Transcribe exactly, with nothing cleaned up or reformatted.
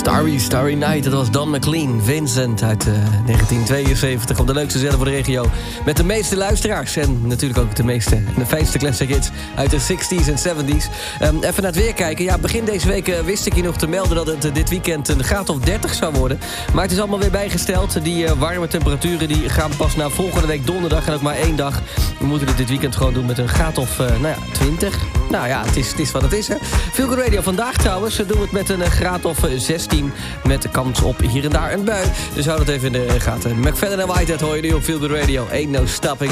Starry, Starry Night, dat was Don McLean. Vincent uit uh, negentien tweeënzeventig op de leukste zender voor de regio. Met de meeste luisteraars en natuurlijk ook de meeste en de fijnste classic hits uit de zestig's en zeventig's. Um, even naar het weer kijken. Ja, begin deze week uh, wist ik je nog te melden dat het uh, dit weekend een graad of dertig zou worden. Maar het is allemaal weer bijgesteld. Die uh, warme temperaturen die gaan pas naar volgende week donderdag en ook maar één dag. We moeten het dit weekend gewoon doen met een graad of uh, nou ja, twintig. Nou ja, het is, het is wat het is, hè. Feel Good Radio vandaag trouwens doen we het met een uh, graad of uh, zestien. Met de kans op hier en daar een bui. Dus hou dat even in de gaten. McFadden en Whitehead hoor je nu op Feel Good Radio. Ain't no stopping